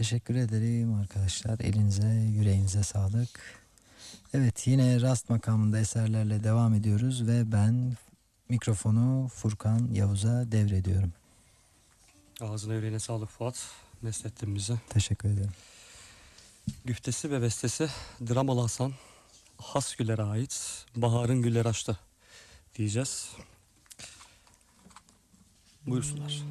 Teşekkür ederim arkadaşlar. Elinize, yüreğinize sağlık. Evet, yine rast makamında eserlerle devam ediyoruz ve ben mikrofonu Furkan Yavuz'a devrediyorum. Ağzına yüreğine sağlık Fuat. Meslettin bizi. Teşekkür ederim. Güftesi ve bestesi Dramalı Hasan Hasgüller'e ait Baharın Güller Açtı diyeceğiz. Buyursunlar.